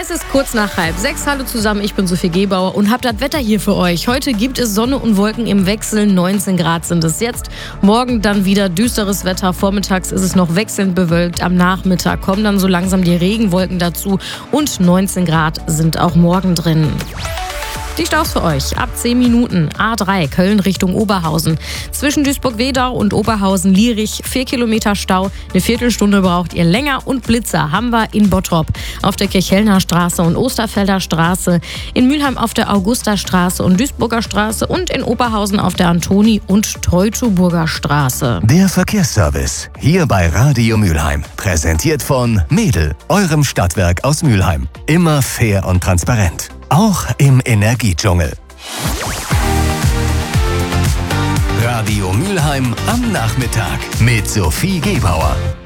Es ist kurz nach 5:30. Hallo zusammen, ich bin Sophie Gebauer und hab das Wetter hier für euch. Heute gibt es Sonne und Wolken im Wechsel. 19 Grad sind es jetzt. Morgen dann wieder düsteres Wetter. Vormittags ist es noch wechselnd bewölkt. Am Nachmittag kommen dann so langsam die Regenwolken dazu. Und 19 Grad sind auch morgen drin. Die Staus für euch. Ab 10 Minuten. A3 Köln Richtung Oberhausen. Zwischen Duisburg-Wedau und Oberhausen-Lierich 4 Kilometer Stau. Eine Viertelstunde braucht ihr länger. Und Blitzer haben wir in Bottrop auf der Kirchhellner Straße und Osterfelder Straße. In Mülheim auf der Augustastraße und Duisburger Straße. Und in Oberhausen auf der Antoni- und Teutoburger Straße. Der Verkehrsservice. Hier bei Radio Mülheim. Präsentiert von Mädel, eurem Stadtwerk aus Mülheim. Immer fair und transparent. Auch im Energiedschungel. Radio Mülheim am Nachmittag mit Sophie Gebauer.